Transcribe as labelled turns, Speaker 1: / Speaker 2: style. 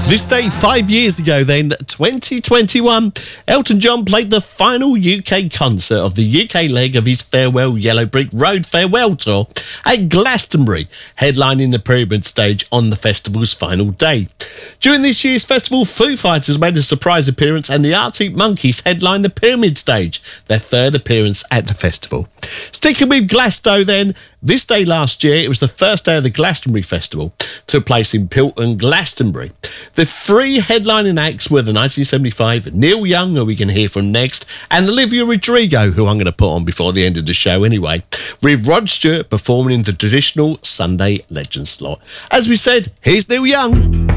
Speaker 1: This day 5 years ago then, 2021, Elton John played the final UK concert of the UK leg of his farewell Yellow Brick Road farewell tour at Glastonbury, headlining the Pyramid stage on the festival's final day. During this year's festival, Foo Fighters made a surprise appearance and the Arctic Monkeys headlined the Pyramid stage, their third appearance at the festival. Sticking with Glasto then, this day last year, it was the first day of the Glastonbury Festival, took place in Pilton, Glastonbury. The three headlining acts were the 1975 Neil Young, who we can hear from next, and Olivia Rodrigo, who I'm going to put on before the end of the show anyway, with Rod Stewart performing in the traditional Sunday Legend slot. As we said, here's Neil Young.